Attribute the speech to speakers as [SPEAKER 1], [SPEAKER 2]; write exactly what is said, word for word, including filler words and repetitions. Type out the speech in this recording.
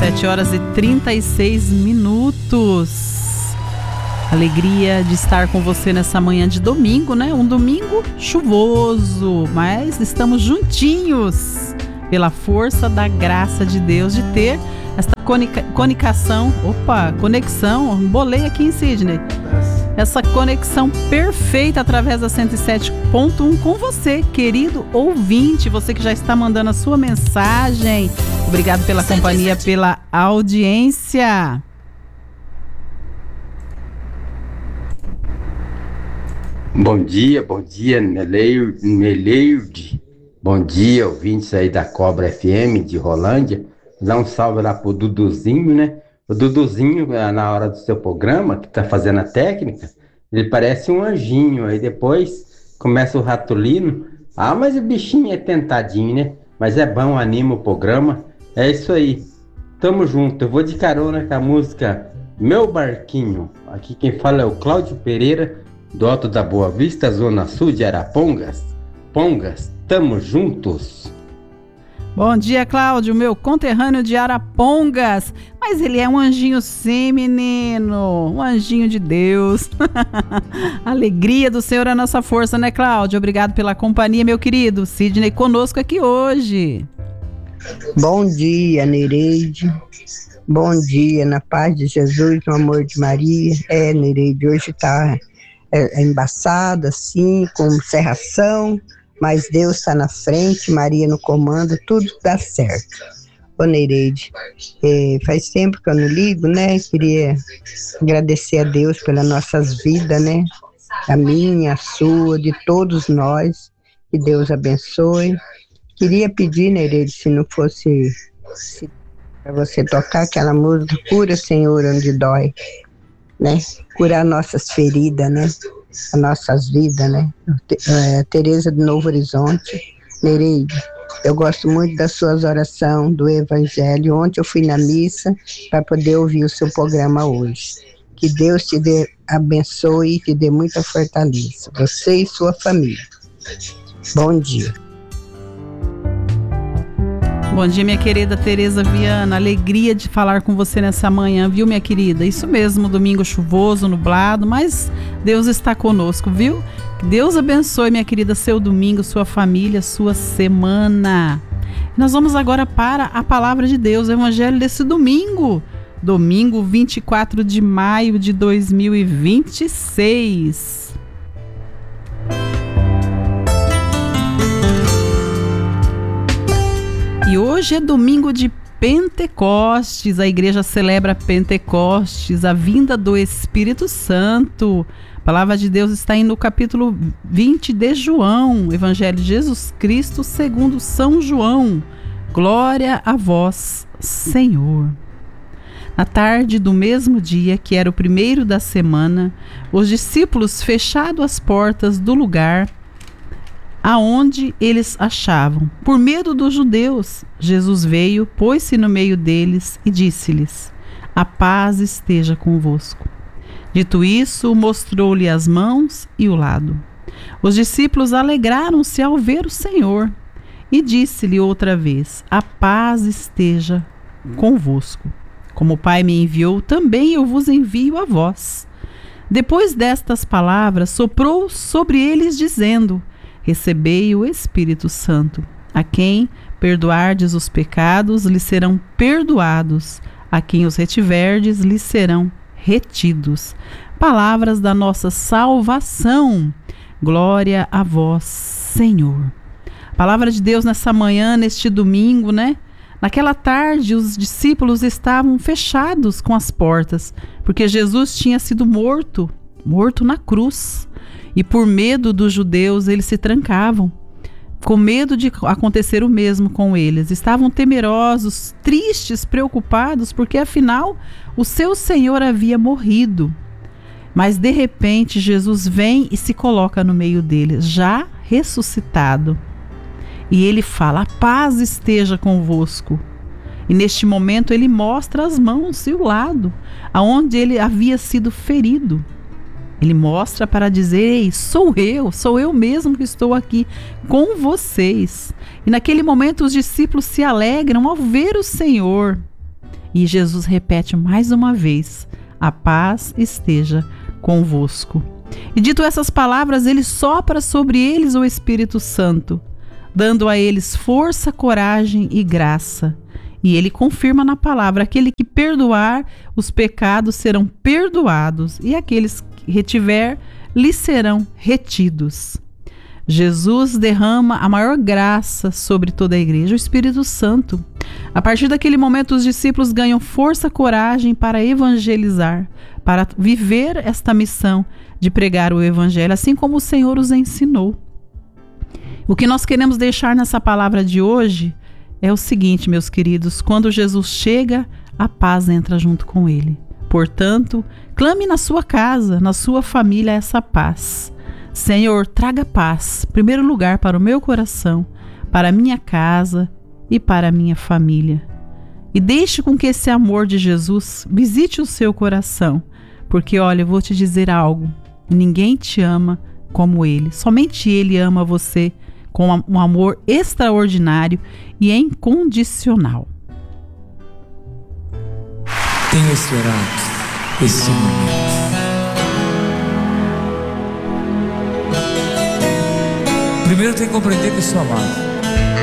[SPEAKER 1] sete horas e trinta e seis minutos. Alegria de estar com você nessa manhã de domingo, né? Um domingo chuvoso, mas estamos juntinhos pela força da graça de Deus de ter esta conica- conicação, opa, conexão, bolei aqui em Sidney. Essa conexão perfeita através da cento e sete ponto um com você, querido ouvinte, você que já está mandando a sua mensagem. Obrigado pela companhia, pela audiência.
[SPEAKER 2] Bom dia, bom dia, Neleide. Bom dia, ouvintes aí da Cobra F M de Rolândia. Dá um salve lá pro Duduzinho, né? O Duduzinho, na hora do seu programa, que tá fazendo a técnica, ele parece um anjinho. Aí depois começa o Ratolino. Ah, mas o bichinho é tentadinho, né? Mas é bom, anima o programa. É isso aí. Tamo junto. Eu vou de carona com a música Meu Barquinho. Aqui quem fala é o Cláudio Pereira, do Alto da Boa Vista, Zona Sul de Arapongas. Pongas, tamo juntos.
[SPEAKER 1] Bom dia, Cláudio, meu conterrâneo de Arapongas. Mas ele é um anjinho sim, menino. Um anjinho de Deus. A alegria do Senhor é a nossa força, né, Cláudio? Obrigado pela companhia, meu querido. Sidney conosco aqui hoje.
[SPEAKER 3] Bom dia, Nereide. Bom dia, na paz de Jesus, no amor de Maria. É, Nereide, hoje tá é, é embaçado, assim, com cerração. Mas Deus está na frente, Maria no comando, tudo dá certo. Ô Nereide, eh, faz tempo que eu não ligo, né? Queria agradecer a Deus pelas nossas vidas, né? A minha, a sua, de todos nós. Que Deus abençoe. Queria pedir, Nereide, se não fosse para você tocar aquela música, Cura, Senhor, onde dói, né? Curar nossas feridas, né? As nossas vidas, né? É, Tereza do Novo Horizonte. Nereide, eu gosto muito das suas orações, do Evangelho. Ontem eu fui na missa para poder ouvir o seu programa hoje. Que Deus te dê, abençoe e te dê muita fortaleza, você e sua família. Bom dia.
[SPEAKER 1] Bom dia, minha querida Tereza Viana, alegria de falar com você nessa manhã, viu, minha querida? Isso mesmo, domingo chuvoso, nublado, mas Deus está conosco, viu? Deus abençoe, minha querida, seu domingo, sua família, sua semana. Nós vamos agora para a palavra de Deus, o evangelho desse domingo, domingo vinte e quatro de maio de dois mil e vinte e seis. E hoje é domingo de Pentecostes, a igreja celebra Pentecostes, a vinda do Espírito Santo. A palavra de Deus está aí no capítulo vinte de João, Evangelho de Jesus Cristo segundo São João. Glória a vós, Senhor. Na tarde do mesmo dia, que era o primeiro da semana, os discípulos, fechado as portas do lugar aonde eles achavam, por medo dos judeus, Jesus veio, pôs-se no meio deles e disse-lhes: a paz esteja convosco. Dito isso, mostrou-lhe as mãos e o lado. Os discípulos alegraram-se ao ver o Senhor e disse-lhe outra vez: a paz esteja convosco. Como o Pai me enviou, também eu vos envio a vós. Depois destas palavras, soprou sobre eles, dizendo: recebei o Espírito Santo. A quem perdoardes os pecados, lhes serão perdoados. A quem os retiverdes, lhes serão retidos. Palavras da nossa salvação. Glória a vós, Senhor. Palavra de Deus nessa manhã, neste domingo, né? Naquela tarde, os discípulos estavam fechados com as portas, porque Jesus tinha sido morto, morto na cruz. E por medo dos judeus, eles se trancavam, com medo de acontecer o mesmo com eles. Estavam temerosos, tristes, preocupados, porque afinal o seu Senhor havia morrido. Mas de repente Jesus vem e se coloca no meio deles, já ressuscitado. E ele fala: a paz esteja convosco. E neste momento ele mostra as mãos e o lado, aonde ele havia sido ferido. Ele mostra para dizer: ei, sou eu, sou eu mesmo que estou aqui com vocês. E naquele momento os discípulos se alegram ao ver o Senhor. E Jesus repete mais uma vez: a paz esteja convosco. E dito essas palavras, ele sopra sobre eles o Espírito Santo, dando a eles força, coragem e graça. E ele confirma na palavra: aquele que perdoar os pecados serão perdoados, e aqueles que retiver lhes serão retidos. Jesus derrama a maior graça sobre toda a igreja, o Espírito Santo. A partir daquele momento, os discípulos ganham força, coragem para evangelizar, para viver esta missão de pregar o evangelho, assim como o Senhor os ensinou. O que nós queremos deixar nessa palavra de hoje é o seguinte, meus queridos: quando Jesus chega, a paz entra junto com ele. Portanto, clame na sua casa, na sua família, essa paz. Senhor, traga paz, em primeiro lugar, para o meu coração, para a minha casa e para a minha família. E deixe com que esse amor de Jesus visite o seu coração, porque, olha, eu vou te dizer algo: ninguém te ama como Ele. Somente Ele ama você com um amor extraordinário e incondicional.
[SPEAKER 4] Tenho esperado esse momento. Primeiro tem que compreender que sou amado.